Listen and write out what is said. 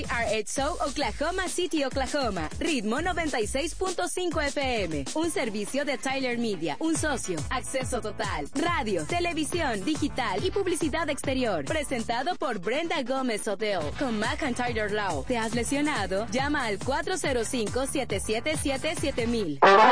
RH Oklahoma City, Oklahoma. Ritmo 96.5 FM. Un servicio de Tyler Media. Un socio. Acceso total. Radio, televisión, digital y publicidad exterior. Presentado por Brenda Gómez Odell. Con McIntyre Law. ¿Te has lesionado? Llama al 405-777-7000.